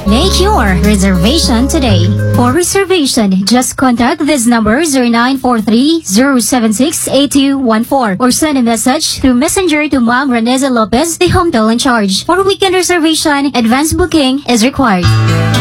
Make your reservation today. For reservation, just contact this number 0943-076-8214 or send a message through Messenger to Ma'am Reneza Lopez, the home in charge. For weekend reservation, advance booking is required.